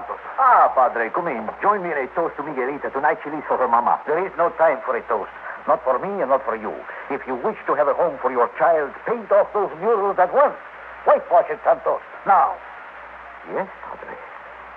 Santos. Ah, Padre, come in. Join me in a toast to Miguelita. Tonight she leaves for her mama. There is no time for a toast. Not for me and not for you. If you wish to have a home for your child, paint off those murals at once. Whitewash it, Santos. Now. Yes, Padre.